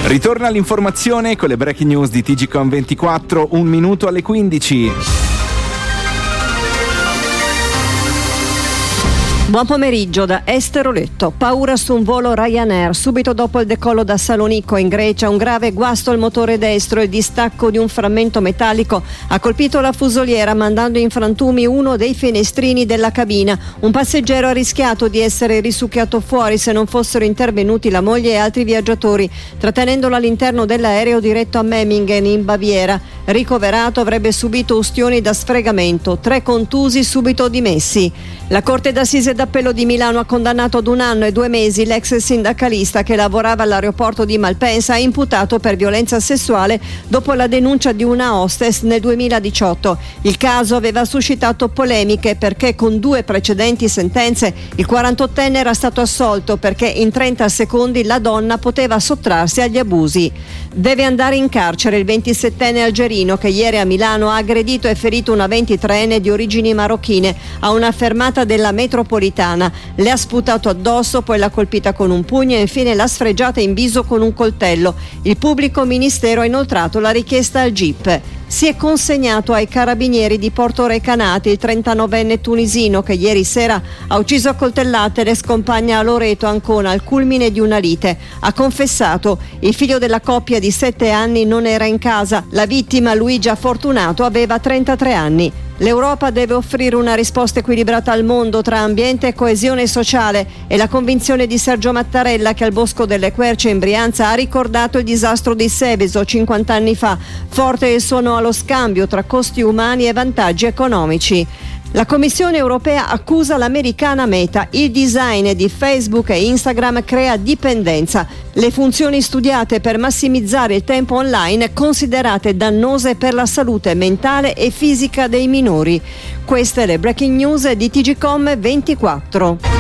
Ritorna l'informazione con le breaking news di TGcom24, 1 minuto alle 15. Buon pomeriggio da Esther Oletto. Paura su un volo Ryanair. Subito dopo il decollo da Salonicco in Grecia, un grave guasto al motore destro e il distacco di un frammento metallico ha colpito la fusoliera, mandando in frantumi uno dei finestrini della cabina. Un passeggero ha rischiato di essere risucchiato fuori se non fossero intervenuti la moglie e altri viaggiatori, trattenendolo all'interno dell'aereo diretto a Memmingen in Baviera. Ricoverato, avrebbe subito ustioni da sfregamento, 3 contusi subito dimessi. La Corte d'Assise d'Appello di Milano ha condannato ad 1 anno e 2 mesi l'ex sindacalista che lavorava all'aeroporto di Malpensa, imputato per violenza sessuale dopo la denuncia di una hostess nel 2018. Il caso aveva suscitato polemiche perché con 2 precedenti sentenze il 48enne era stato assolto perché in 30 secondi la donna poteva sottrarsi agli abusi. Deve andare in carcere il 27enne algerino che ieri a Milano ha aggredito e ferito una 23enne di origini marocchine a una fermata della metropolitana. Le ha sputato addosso, poi l'ha colpita con un pugno e infine l'ha sfregiata in viso con un coltello. Il pubblico ministero ha inoltrato la richiesta al GIP. Si è consegnato ai carabinieri di Porto Recanati il 39enne tunisino che ieri sera ha ucciso a coltellate l'ex compagna a Loreto, Ancona, al culmine di una lite. Ha confessato: il figlio della coppia di 7 anni non era in casa. La vittima, Luigia Fortunato, aveva 33 anni. L'Europa deve offrire una risposta equilibrata al mondo tra ambiente e coesione sociale. È la convinzione di Sergio Mattarella, che al Bosco delle Querce in Brianza ha ricordato il disastro di Seveso 50 anni fa. Forte il suo no allo scambio tra costi umani e vantaggi economici. La Commissione europea accusa l'americana Meta. Il design di Facebook e Instagram crea dipendenza. Le funzioni studiate per massimizzare il tempo online considerate dannose per la salute mentale e fisica dei minori. Queste le breaking news di TGcom24.